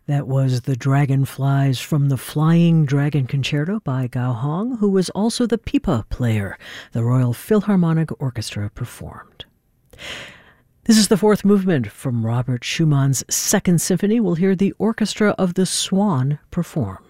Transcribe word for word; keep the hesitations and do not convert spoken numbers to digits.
That was The Dragonflies from the Flying Dragon Concerto by Gao Hong, who was also the pipa player the Royal Philharmonic Orchestra performed. This is the fourth movement from Robert Schumann's Second Symphony. We'll hear the Orchestra of the Swan perform.